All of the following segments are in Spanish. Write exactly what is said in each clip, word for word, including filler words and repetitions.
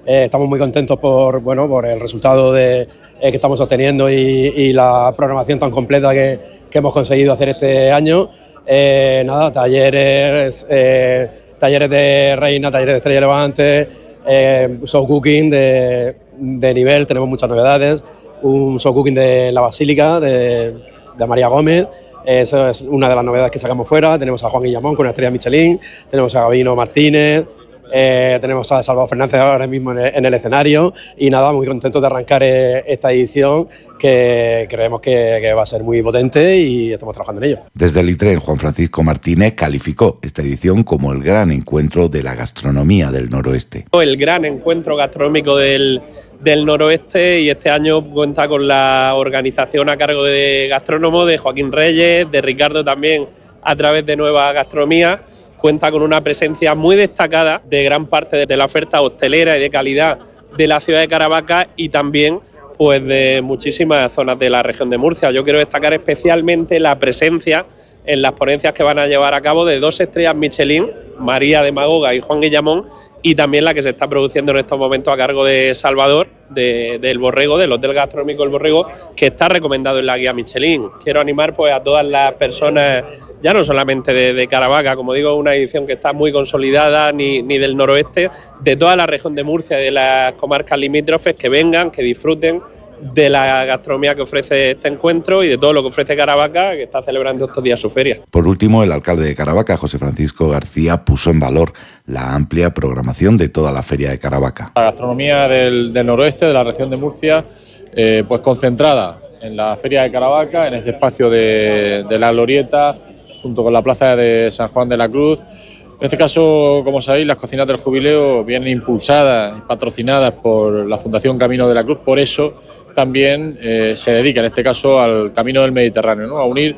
Eh, estamos muy contentos por, bueno, por el resultado de, eh, que estamos obteniendo y, y la programación tan completa que, que hemos conseguido hacer este año. Eh, nada, talleres, eh, talleres de Reina, talleres de Estrella Levante, eh, show cooking de, de nivel, tenemos muchas novedades, un show cooking de la Basílica de, de María Gómez. Eso es una de las novedades que sacamos fuera. Tenemos a Juan Guillamón con una estrella Michelin, tenemos a Gabino Martínez, eh, tenemos a Salvador Fernández ahora mismo en el, en el escenario y nada, muy contentos de arrancar eh, esta edición que creemos que, que va a ser muy potente y estamos trabajando en ello. Desde el ITREN, Juan Francisco Martínez calificó esta edición como el gran encuentro de la gastronomía del noroeste. El gran encuentro gastronómico del, del noroeste, y este año cuenta con la organización a cargo de gastrónomo de Joaquín Reyes, de Ricardo también a través de Nueva Gastronomía. Cuenta con una presencia muy destacada de gran parte de la oferta hostelera y de calidad de la ciudad de Caravaca y también pues de muchísimas zonas de la región de Murcia. Yo quiero destacar especialmente la presencia en las ponencias que van a llevar a cabo de dos estrellas Michelin, María de Magoga y Juan Guillamón, y también la que se está produciendo en estos momentos a cargo de Salvador, de, del Borrego, del Hotel Gastronómico El Borrego, que está recomendado en la guía Michelin. Quiero animar pues a todas las personas, ya no solamente de, de Caravaca, como digo, una edición que está muy consolidada, ni, ni del noroeste, de toda la región de Murcia y de las comarcas limítrofes, que vengan, que disfruten de la gastronomía que ofrece este encuentro y de todo lo que ofrece Caravaca, que está celebrando estos días su feria. Por último, el alcalde de Caravaca, José Francisco García, puso en valor la amplia programación de toda la feria de Caravaca. La gastronomía del, del noroeste, de la región de Murcia, eh, pues concentrada en la feria de Caravaca, en este espacio de, de la Glorieta, junto con la plaza de San Juan de la Cruz. En este caso, como sabéis, las cocinas del jubileo vienen impulsadas y patrocinadas por la Fundación Camino de la Cruz, por eso también eh, se dedica en este caso al Camino del Mediterráneo, ¿no? A unir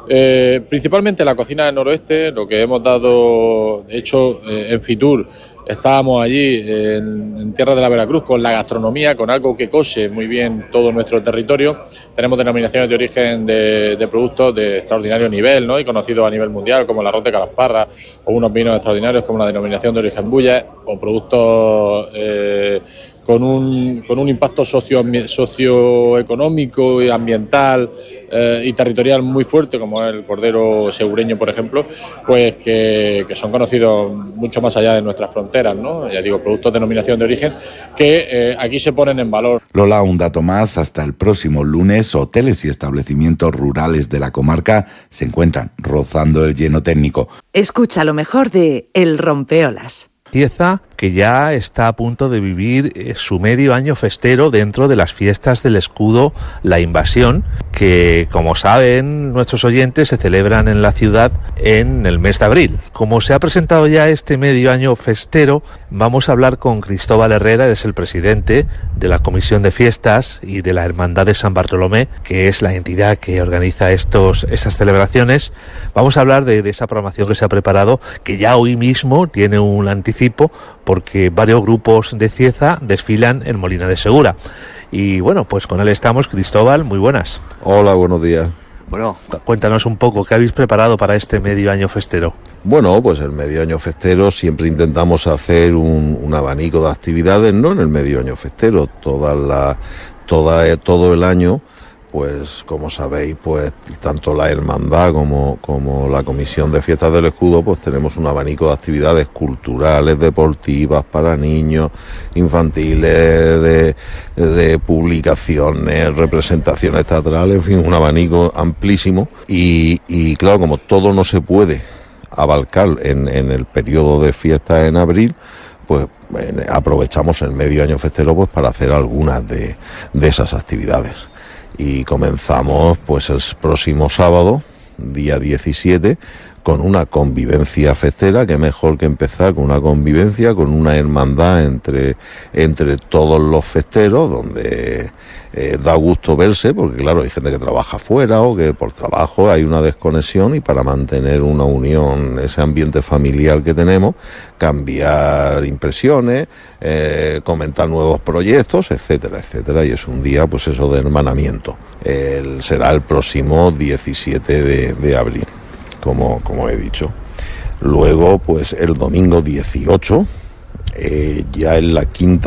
eh, principalmente la cocina del noroeste, lo que hemos dado, de hecho, eh, en Fitur estábamos allí en, en tierra de la Veracruz con la gastronomía, con algo que cose muy bien todo nuestro territorio. Tenemos denominaciones de origen de, de productos de extraordinario nivel, ¿no? Y conocidos a nivel mundial, como el arroz de Calasparra, o unos vinos extraordinarios como la denominación de origen Bulla, o productos eh, con un con un impacto socio, socioeconómico y ambiental eh, y territorial muy fuerte, como el cordero segureño, por ejemplo, pues que, que son conocidos mucho más allá de nuestras fronteras, ¿no? Ya digo, productos de denominación de origen que eh, aquí se ponen en valor. Lola, un dato más, hasta el próximo lunes, hoteles y establecimientos rurales de la comarca se encuentran rozando el lleno técnico. Escucha lo mejor de El Rompeolas. Pieza que ya está a punto de vivir su medio año festero dentro de las fiestas del escudo La Invasión, que, como saben nuestros oyentes, se celebran en la ciudad en el mes de abril. Como se ha presentado ya este medio año festero, vamos a hablar con Cristóbal Herrera, es el presidente de la Comisión de Fiestas y de la Hermandad de San Bartolomé, que es la entidad que organiza estos, estas celebraciones. Vamos a hablar de, de esa programación que se ha preparado, que ya hoy mismo tiene un anticipo, porque varios grupos de Cieza desfilan en Molina de Segura. Y bueno, pues con él estamos. Cristóbal, muy buenas. Hola, buenos días. Bueno, cuéntanos un poco, ¿qué habéis preparado para este medio año festero? Bueno, pues el medio año festero siempre intentamos hacer un, un abanico de actividades, no en el medio año festero, toda la, toda, todo el año. Pues como sabéis, pues tanto la hermandad como, como la Comisión de Fiestas del Escudo, pues tenemos un abanico de actividades culturales, deportivas, para niños, infantiles, de, de publicaciones, representaciones teatrales, en fin, un abanico amplísimo. Y, y claro, como todo no se puede abarcar en, en el periodo de fiestas en abril, pues aprovechamos el medio año festero pues para hacer algunas de, de esas actividades. Y comenzamos pues el próximo sábado, día diecisiete, con una convivencia festera, que mejor que empezar con una convivencia, con una hermandad entre, entre todos los festeros, donde eh, da gusto verse, porque claro, hay gente que trabaja fuera o que por trabajo hay una desconexión, y para mantener una unión, ese ambiente familiar que tenemos, cambiar impresiones, eh, comentar nuevos proyectos, etcétera, etcétera, y es un día pues eso de hermanamiento. El, será el próximo diecisiete de, de abril. Como, como he dicho. Luego, pues el domingo dieciocho, eh, ya en la quinta